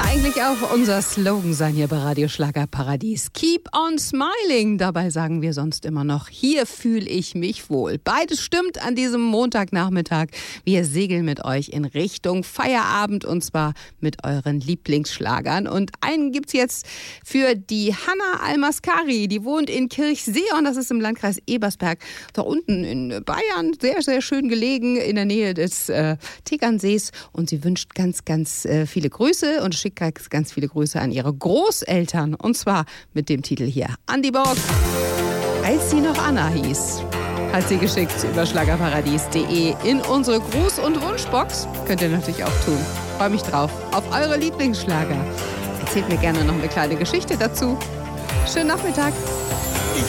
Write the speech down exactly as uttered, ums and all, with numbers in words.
eigentlich auch unser Slogan sein hier bei Radio Schlagerparadies. Keep on smiling. Dabei sagen wir sonst immer noch, hier fühle ich mich wohl. Beides stimmt an diesem Montagnachmittag. Wir segeln mit euch in Richtung Feierabend und zwar mit euren Lieblingsschlagern. Und einen gibt's jetzt für die Hanna Almaskari. Die wohnt in Kirchseeon, das ist im Landkreis Ebersberg. Da unten in Bayern, sehr, sehr schön gelegen, in der Nähe des äh, Tegernsees. Und sie wünscht ganz, ganz äh, viele Grüße und schickt ganz, ganz viele Grüße an ihre Großeltern. Und zwar mit dem Titel hier. Andi Borg, als sie noch Anna hieß, hat sie geschickt über schlagerparadies punkt de in unsere Gruß- und Wunschbox. Könnt ihr natürlich auch tun. Freue mich drauf. Auf eure Lieblingsschlager. Erzählt mir gerne noch eine kleine Geschichte dazu. Schönen Nachmittag.